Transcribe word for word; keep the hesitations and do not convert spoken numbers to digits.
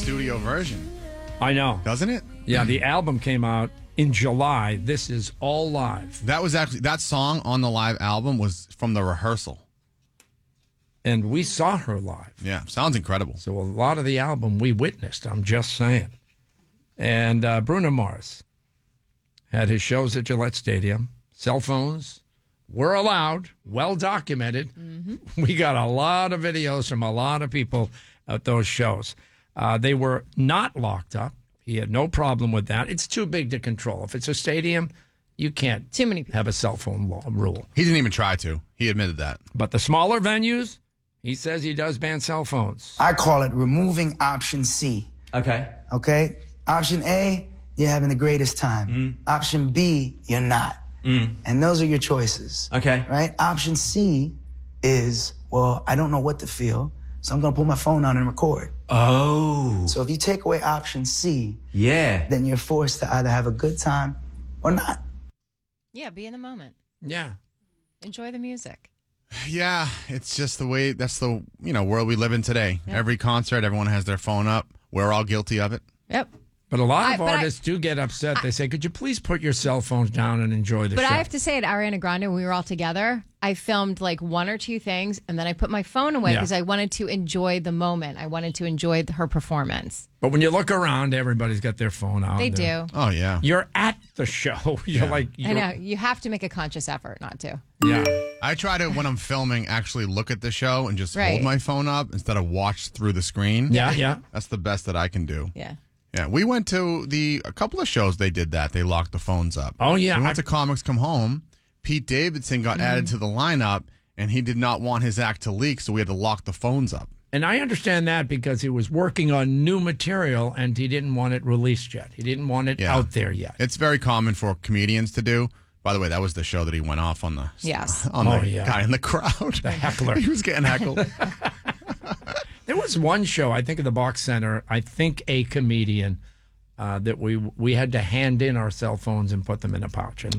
studio version, I know. doesn't it? Yeah, the album came out in July. This is all live. That was actually, that song on the live album was from the rehearsal. And we saw her live. Yeah, sounds incredible. So a lot of the album we witnessed, I'm just saying. And uh, Bruno Mars had his shows at Gillette Stadium. Cell phones were allowed, well documented. Mm-hmm. We got a lot of videos from a lot of people at those shows. Uh, they were not locked up. He had no problem with that. It's too big to control. If it's a stadium, you can't Too many people. have a cell phone law, rule. He didn't even try to. He admitted that. But the smaller venues, he says he does ban cell phones. I call it removing option C. Okay. Okay? Option A, you're having the greatest time. Mm. Option B, you're not. Mm. And those are your choices. Okay. Right? Option C is, well, I don't know what to feel, so I'm going to put my phone on and record. Oh. So if you take away option C, Yeah. then you're forced to either have a good time or not. Yeah, be in the moment. Yeah. Enjoy the music. Yeah, it's just the way, that's the, you know, world we live in today. Yep. Every concert, everyone has their phone up. We're all guilty of it. Yep. But a lot I- of but I- artists do get upset. They say, could you please put your cell phones down and enjoy the But show? I have to say, at Ariana Grande, when we were all together, I filmed like one or two things, and then I put my phone away Yeah. because I wanted to enjoy the moment. I wanted to enjoy her performance. But when you look around, everybody's got their phone out. They They're- do. Oh, yeah. You're at the show. You're Yeah. like, I you're, know. You have to make a conscious effort not to. yeah. I try to, when I'm filming, actually look at the show and just Right. hold my phone up instead of watch through the screen. Yeah, yeah. That's the best that I can do. Yeah. Yeah, we went to the a couple of shows. They did that. They locked the phones up. Oh, yeah. We went I- to Comics Come Home. Pete Davidson got Mm-hmm. added to the lineup, and he did not want his act to leak, so we had to lock the phones up. And I understand that because he was working on new material and he didn't want it released yet. He didn't want it Yeah. out there yet. It's very common for comedians to do. By the way, that was the show that he went off on the Yes. on Oh, the yeah. guy in the crowd. The heckler. He was getting heckled. There was one show, I think, at the Box Center, I think a comedian uh, that we we had to hand in our cell phones and put them in a pouch. And